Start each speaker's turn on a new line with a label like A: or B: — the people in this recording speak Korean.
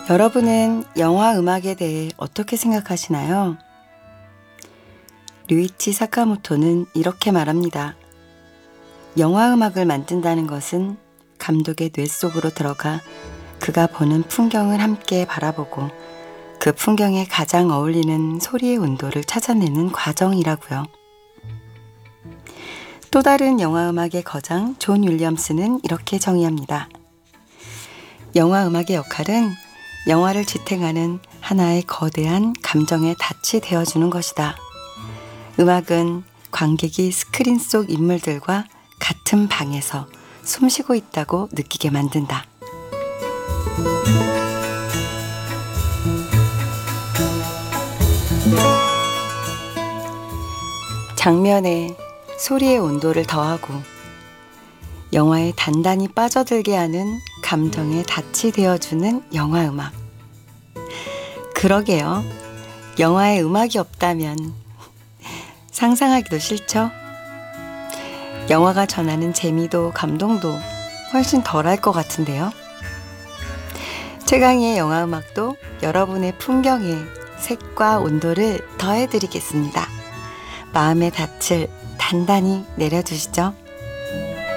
A: 여러분은 영화 음악에 대해 어떻게 생각하시나요? 류이치 사카모토는 이렇게 말합니다. 영화 음악을 만든다는 것은 감독의 뇌 속으로 들어가 그가 보는 풍경을 함께 바라보고 그 풍경에 가장 어울리는 소리의 온도를 찾아내는 과정이라고요. 또 다른 영화 음악의 거장 존 윌리엄스는 이렇게 정의합니다. 영화 음악의 역할은 영화를 지탱하는 하나의 거대한 감정의 닻이 되어주는 것이다. 음악은 관객이 스크린 속 인물들과 같은 방에서 숨쉬고 있다고 느끼게 만든다. 장면에 소리의 온도를 더하고 영화에 단단히 빠져들게 하는 감정의 닻이 되어주는 영화 음악. 그러게요. 영화에 음악이 없다면 상상하기도 싫죠? 영화가 전하는 재미도 감동도 훨씬 덜할 것 같은데요. 최강희의 영화 음악도 여러분의 풍경에 색과 온도를 더해드리겠습니다. 마음의 닻을 단단히 내려주시죠.